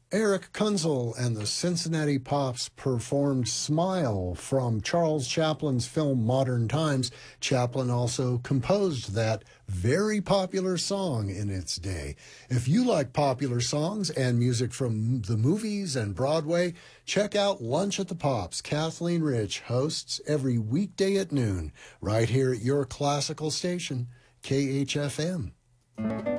Eric Kunzel and the Cincinnati Pops performed Smile from Charles Chaplin's film Modern Times. Chaplin also composed that very popular song in its day. If you like popular songs and music from the movies and Broadway, check out Lunch at the Pops. Kathleen Rich hosts every weekday at noon right here at your classical station, KHFM.